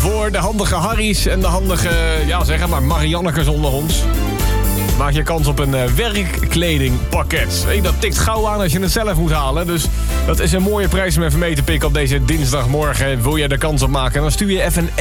voor de handige Harry's en de handige, zeg maar, Mariannekes onder ons. Maak je kans op een werkkledingpakket. Dat tikt gauw aan als je het zelf moet halen. Dus dat is een mooie prijs om even mee te pikken op deze dinsdagmorgen. Wil jij de kans op maken? Dan stuur je even een